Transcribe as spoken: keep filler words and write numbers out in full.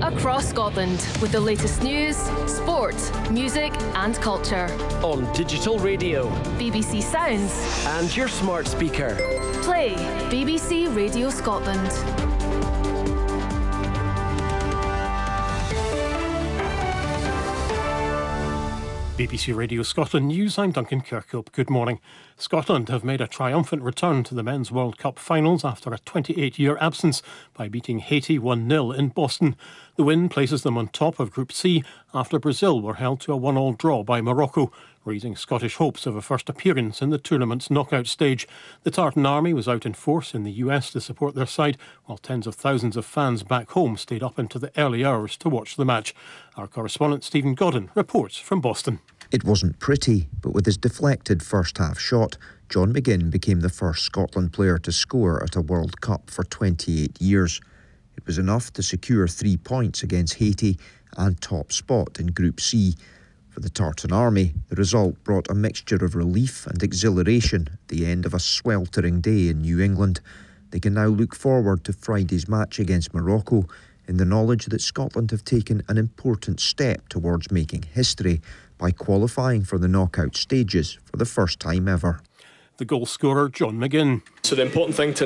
across Scotland with the latest news, sport, music and culture. On digital radio, B B C Sounds and your smart speaker. Play B B C Radio Scotland. B B C Radio Scotland News, I'm Duncan Kirkhope. Good morning. Scotland have made a triumphant return to the Men's World Cup finals after a twenty-eight year absence by beating Haiti one nil in Boston. The win places them on top of Group C after Brazil were held to a one all draw by Morocco, raising Scottish hopes of a first appearance in the tournament's knockout stage. The Tartan Army was out in force in the U S to support their side, while tens of thousands of fans back home stayed up into the early hours to watch the match. Our correspondent Stephen Godden reports from Boston. It wasn't pretty, but with his deflected first-half shot, John McGinn became the first Scotland player to score at a World Cup for twenty-eight years. It was enough to secure three points against Haiti and top spot in Group C. For the Tartan Army, the result brought a mixture of relief and exhilaration at the end of a sweltering day in New England. They can now look forward to Friday's match against Morocco in the knowledge that Scotland have taken an important step towards making history by qualifying for the knockout stages for the first time ever. The goal scorer, John McGinn. So the important thing to